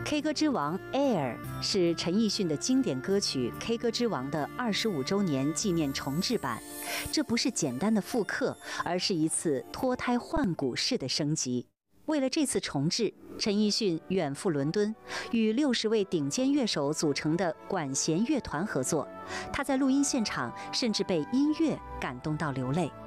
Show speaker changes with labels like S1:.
S1: K 歌之王 Air 是陈奕迅的经典歌曲《K 歌之王》的25周年纪念重制版。这不是简单的复刻，而是一次脱胎换骨式的升级。为了这次重制，陈奕迅远赴伦敦，与60位顶尖乐手组成的管弦乐团合作。他在录音现场甚至被音乐感动到流泪。